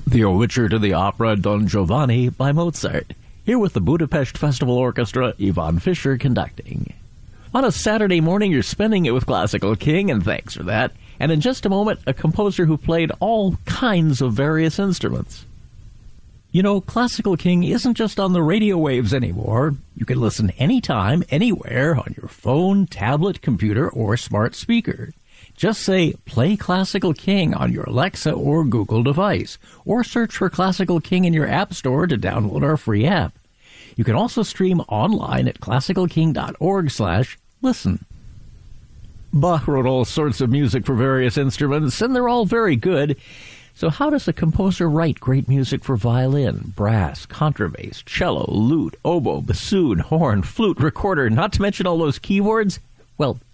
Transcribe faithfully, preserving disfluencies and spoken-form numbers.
The overture to the opera Don Giovanni by Mozart. Here with the Budapest Festival Orchestra, Yvonne Fisher conducting. On a Saturday morning, you're spending it with Classical King, and thanks for that. And in just a moment, a composer who played all kinds of various instruments. You know, Classical King isn't just on the radio waves anymore. You can listen anytime, anywhere, on your phone, tablet, computer, or smart speaker. Just say, play Classical King on your Alexa or Google device, or search for Classical King in your app store to download our free app. You can also stream online at classical king dot org slash listen. Bach wrote all sorts of music for various instruments, and they're all very good. So how does a composer write great music for violin, brass, contrabass, cello, lute, oboe, bassoon, horn, flute, recorder, not to mention all those keyboards? Well,